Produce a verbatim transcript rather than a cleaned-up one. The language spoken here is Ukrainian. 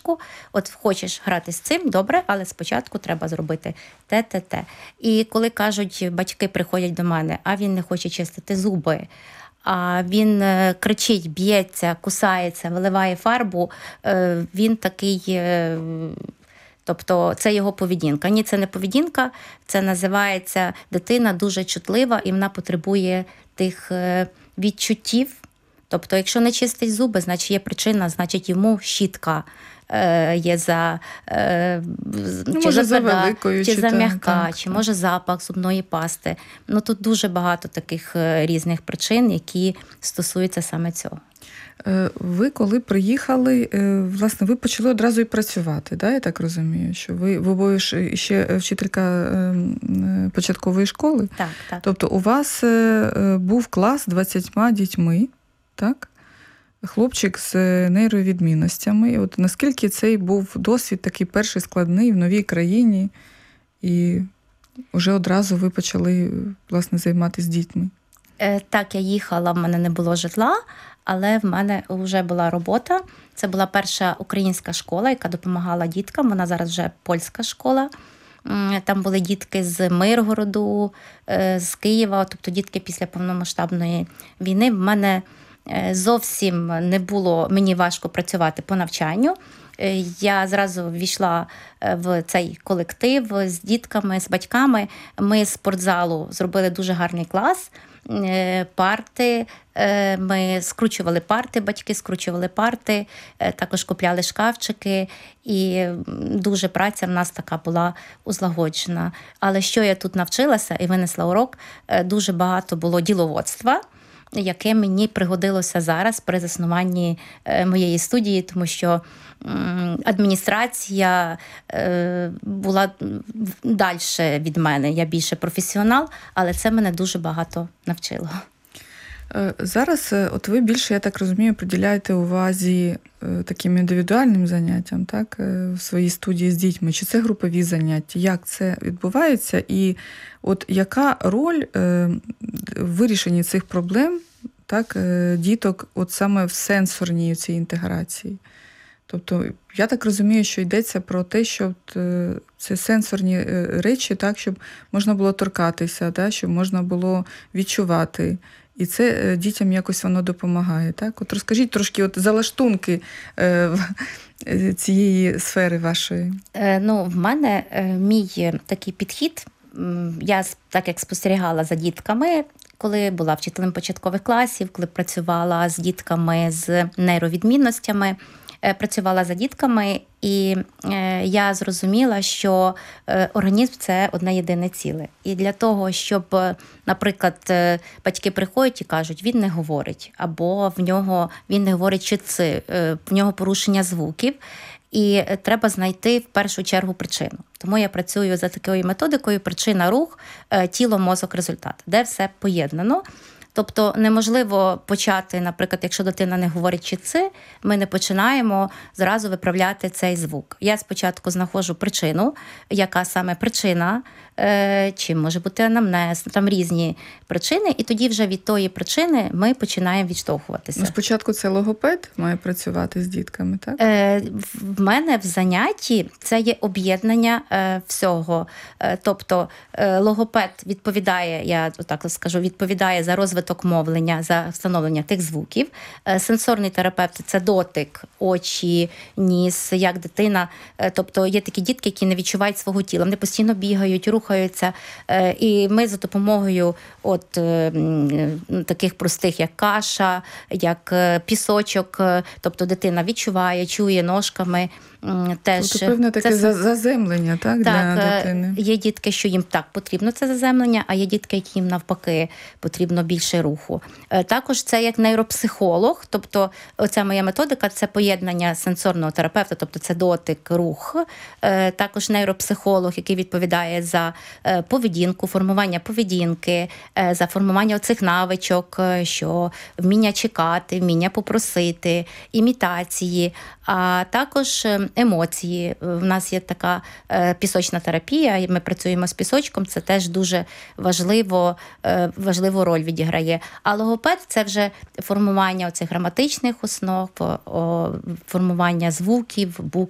іграшку, от хочеш грати з цим, добре, але спочатку треба зробити те, те, те. І коли кажуть, батьки приходять до мене, а він не хоче чистити зуби, а він кричить, б'ється, кусається, виливає фарбу, він такий... Тобто це його поведінка. Ні, це не поведінка, це називається дитина дуже чутлива і вона потребує тих відчуттів. Тобто, якщо не чистить зуби, значить є причина, значить йому щітка е, є за, е, ну, чи може, за, за великою, чи чи за так, м'яка, так, чи так. може запах зубної пасти. Ну, тут дуже багато таких різних причин, які стосуються саме цього. Ви коли приїхали, власне, ви почали одразу і працювати, да? Я так розумію, що ви, ви обоє ще вчителька початкової школи? Так, так. Тобто у вас був клас з двадцятьма дітьми, так? Хлопчик з нейровідмінностями. От наскільки цей був досвід такий перший складний в новій країні, і вже одразу ви почали, власне, займатися дітьми? Так, я їхала, в мене не було житла, але в мене вже була робота. Це була перша українська школа, яка допомагала діткам. Вона зараз вже польська школа. Там були дітки з Миргороду, з Києва, тобто дітки після повномасштабної війни. В мене зовсім не було, мені важко працювати по навчанню. Я зразу ввійшла в цей колектив з дітками, з батьками. Ми з спортзалу зробили дуже гарний клас. Парти, ми скручували парти, батьки скручували парти, також купляли шкафчики, і дуже праця в нас така була узлагоджена. Але що я тут навчилася і винесла урок, дуже багато було діловодства, яке мені пригодилося зараз при заснуванні моєї студії, тому що адміністрація була далі від мене. Я більше професіонал, але це мене дуже багато навчило. Зараз от ви більше, я так розумію, приділяєте увазі таким індивідуальним заняттям, так, в своїй студії з дітьми. Чи це групові заняття? Як це відбувається? І от яка роль в вирішенні цих проблем, так, діток от саме в сенсорній цій інтеграції? Тобто, я так розумію, що йдеться про те, щоб це сенсорні речі, так, щоб можна було торкатися, так, щоб можна було відчувати. І це дітям якось воно допомагає. Так? От розкажіть трошки от залаштунки цієї сфери вашої. Ну, в мене мій такий підхід, я так як спостерігала за дітками, коли була вчителем початкових класів, коли працювала з дітками з нейровідмінностями, працювала за дітками, і я зрозуміла, що організм – це одне єдине ціле. І для того, щоб, наприклад, батьки приходять і кажуть, він не говорить, або в нього він не говорить чи ци, в нього порушення звуків, і треба знайти в першу чергу причину. Тому я працюю за такою методикою причина, рух, тіло, мозок, результат, де все поєднано. Тобто неможливо почати, наприклад, якщо дитина не говорить чи ци, ми не починаємо зразу виправляти цей звук. Я спочатку знаходжу причину, яка саме причина, чи може бути анамнез, там різні причини, і тоді вже від тої причини ми починаємо відштовхуватися. Ну, спочатку це логопед має працювати з дітками, так? В мене в занятті це є об'єднання всього. Тобто логопед відповідає, я так скажу, відповідає за розвиток мовлення, за встановлення тих звуків. Сенсорний терапевт – це дотик, очі, ніс, як дитина. Тобто є такі дітки, які не відчувають свого тіла. Вони постійно бігають, рухаються. І ми за допомогою от таких простих, як каша, як пісочок, тобто дитина відчуває, чує ножками. Теж тобто, певне таке це... заземлення, так, так, для дитини? Є дітки, що їм так потрібно це заземлення, а є дітки, які їм навпаки потрібно більше руху. Також це як нейропсихолог, тобто оця моя методика – це поєднання сенсорного терапевта, тобто це дотик, рух. Також нейропсихолог, який відповідає за поведінку, формування поведінки, за формування оцих навичок, що вміння чекати, вміння попросити, імітації, а також емоції. У нас є така пісочна терапія, ми працюємо з пісочком, це теж дуже важливо, важливу роль відіграє. А логопед – це вже формування оцих граматичних основ, формування звуків, букв,